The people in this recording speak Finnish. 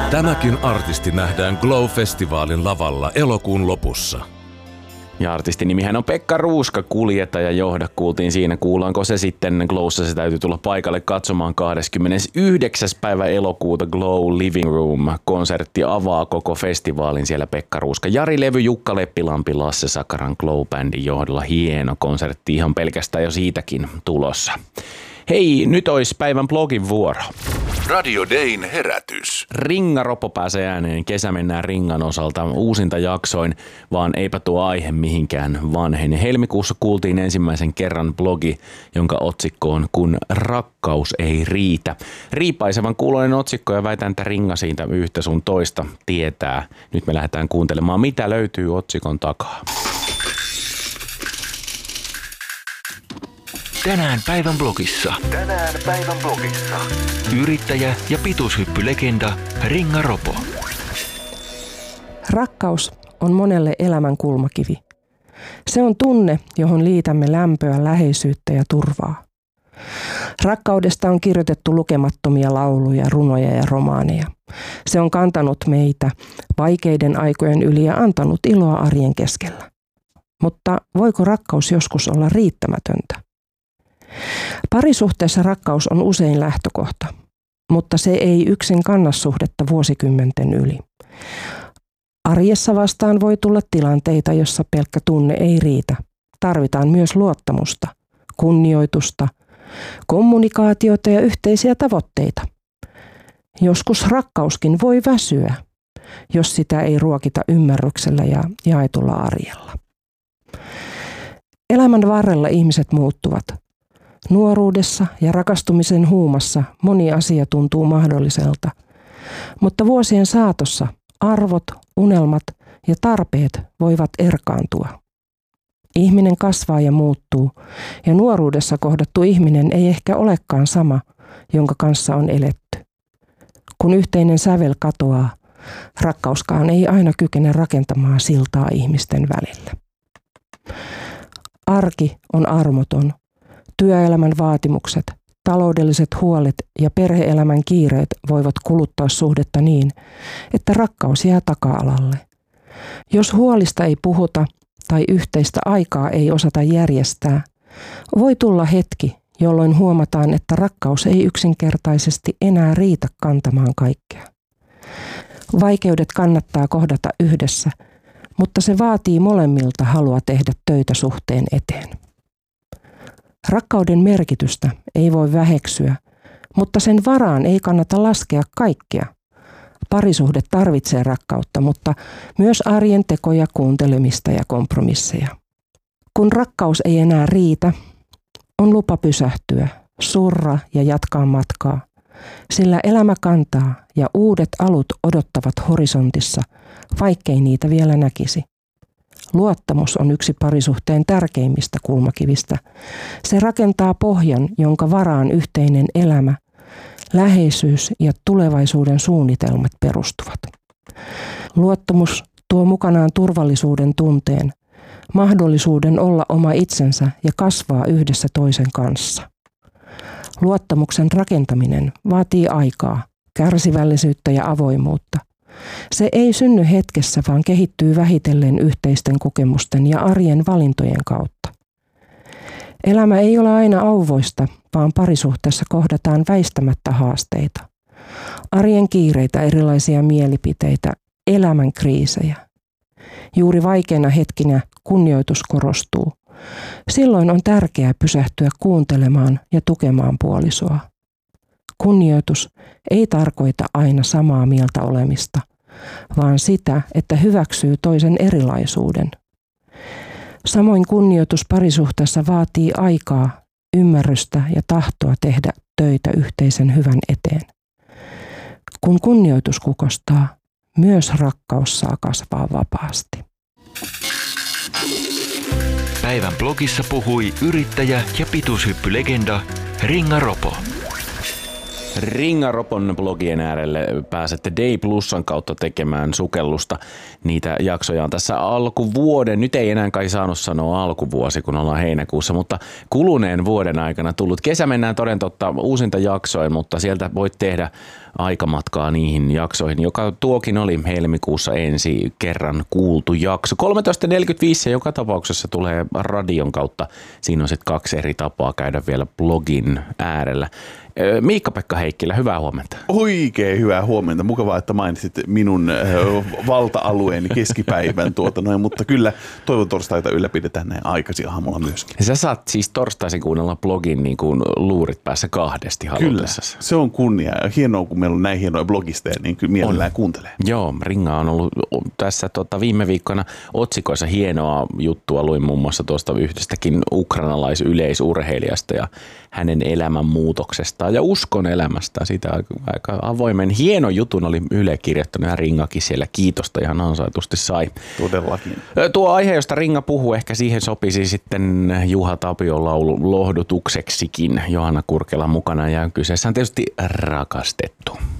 Tämäkin artisti nähdään Glow-festivaalin lavalla elokuun lopussa. Ja artistin nimihän on Pekka Ruuska, Kuljeta ja Johda kuultiin siinä. Kuullaanko se sitten Glowssa, se täytyy tulla paikalle katsomaan 29. päivä elokuuta Glow Living Room-konsertti avaa koko festivaalin siellä Pekka Ruuska. Jari Levy, Jukka Leppilampi, Lasse Sakaran Glow-bändin johdolla. Hieno konsertti, ihan pelkästään jo siitäkin tulossa. Hei, nyt olisi päivän blogin vuoro. Radio Dayn herätys. Ringa Ropo pääsee ääneen. Kesä mennään Ringan osalta uusinta jaksoin, vaan eipä tuo aihe mihinkään vanhene. Helmikuussa kuultiin ensimmäisen kerran blogi, jonka otsikko on Kun rakkaus ei riitä. Riipaisevan kuuloinen otsikko ja väitän, että Ringa siitä yhtä sun toista tietää. Nyt me lähdetään kuuntelemaan, mitä löytyy otsikon takaa. Tänään päivän blogissa. Yrittäjä ja pituushyppylegenda Ringa Ropo. Rakkaus on monelle elämän kulmakivi. Se on tunne, johon liitämme lämpöä, läheisyyttä ja turvaa. Rakkaudesta on kirjoitettu lukemattomia lauluja, runoja ja romaaneja. Se on kantanut meitä vaikeiden aikojen yli ja antanut iloa arjen keskellä. Mutta voiko rakkaus joskus olla riittämätöntä? Parisuhteessa rakkaus on usein lähtökohta, mutta se ei yksin kanna suhdetta vuosikymmenten yli. Arjessa vastaan voi tulla tilanteita, jossa pelkkä tunne ei riitä. Tarvitaan myös luottamusta, kunnioitusta, kommunikaatiota ja yhteisiä tavoitteita. Joskus rakkauskin voi väsyä, jos sitä ei ruokita ymmärryksellä ja jaetulla arjella. Elämän varrella ihmiset muuttuvat. Nuoruudessa ja rakastumisen huumassa moni asia tuntuu mahdolliselta, mutta vuosien saatossa arvot, unelmat ja tarpeet voivat erkaantua. Ihminen kasvaa ja muuttuu, ja nuoruudessa kohdattu ihminen ei ehkä olekaan sama, jonka kanssa on eletty. Kun yhteinen sävel katoaa, rakkauskaan ei aina kykene rakentamaan siltaa ihmisten välillä. Arki on armoton. Työelämän vaatimukset, taloudelliset huolet ja perhe-elämän kiireet voivat kuluttaa suhdetta niin, että rakkaus jää taka-alalle. Jos huolista ei puhuta tai yhteistä aikaa ei osata järjestää, voi tulla hetki, jolloin huomataan, että rakkaus ei yksinkertaisesti enää riitä kantamaan kaikkea. Vaikeudet kannattaa kohdata yhdessä, mutta se vaatii molemmilta halua tehdä töitä suhteen eteen. Rakkauden merkitystä ei voi väheksyä, mutta sen varaan ei kannata laskea kaikkea. Parisuhde tarvitsee rakkautta, mutta myös arjen tekoja, kuuntelemista ja kompromisseja. Kun rakkaus ei enää riitä, on lupa pysähtyä, surra ja jatkaa matkaa, sillä elämä kantaa ja uudet alut odottavat horisontissa, vaikkei niitä vielä näkisi. Luottamus on yksi parisuhteen tärkeimmistä kulmakivistä. Se rakentaa pohjan, jonka varaan yhteinen elämä, läheisyys ja tulevaisuuden suunnitelmat perustuvat. Luottamus tuo mukanaan turvallisuuden tunteen, mahdollisuuden olla oma itsensä ja kasvaa yhdessä toisen kanssa. Luottamuksen rakentaminen vaatii aikaa, kärsivällisyyttä ja avoimuutta. Se ei synny hetkessä, vaan kehittyy vähitellen yhteisten kokemusten ja arjen valintojen kautta. Elämä ei ole aina auvoista, vaan parisuhteessa kohdataan väistämättä haasteita. Arjen kiireitä, erilaisia mielipiteitä, elämän kriisejä. Juuri vaikeina hetkinä kunnioitus korostuu. Silloin on tärkeää pysähtyä kuuntelemaan ja tukemaan puolisoa. Kunnioitus ei tarkoita aina samaa mieltä olemista, vaan sitä, että hyväksyy toisen erilaisuuden. Samoin kunnioitus parisuhteessa vaatii aikaa, ymmärrystä ja tahtoa tehdä töitä yhteisen hyvän eteen. Kun kunnioitus kukostaa, myös rakkaus saa kasvaa vapaasti. Päivän blogissa puhui yrittäjä ja pituushyppylegenda Ringa Ropo. Ringa Ropon blogien äärelle pääsette Day Plusan kautta tekemään sukellusta. Niitä jaksoja on tässä alkuvuoden. Nyt ei enää kai saanut sanoa alkuvuosi, kun ollaan heinäkuussa, mutta kuluneen vuoden aikana tullut. Kesä mennään toden totta uusinta jaksoin, mutta sieltä voit tehdä aikamatkaa niihin jaksoihin, joka tuokin oli helmikuussa ensi kerran kuultu jakso. 13.45 joka tapauksessa tulee radion kautta. Siinä on sitten 2 eri tapaa käydä vielä blogin äärellä. Miikka-Pekka Heikkilä, hyvää huomenta. Oikein hyvää huomenta. Mukavaa, että mainitsit minun valta-alueeni keskipäivän mutta kyllä toivotorstaita ylläpidetään näin aikaisin aamulla myöskin. Sä saat siis torstaisin kuunnella blogin niin kuin luurit päässä 2 halutessasi. Kyllä, se on kunnia. Hienoa, kun meillä on näin hienoja blogisteja, niin kyllä mielellään kuuntelee. Joo, Ringa on ollut tässä viime viikkoina otsikoissa hienoa juttua. Luin muun muassa tuosta yhdestäkin ukrainalaisyleisurheilijasta ja hänen elämänmuutoksestaan ja uskon elämästä. Siitä aika avoimen hieno jutun oli Yle kirjoittanut ja Ringakin siellä kiitosta ihan ansaitusti sai. Todellakin. Tuo aihe, josta Ringa puhuu, ehkä siihen sopisi sitten Juha Tapion laulu lohdutukseksikin. Johanna Kurkela mukana ja kyseessä on tietysti rakastettu.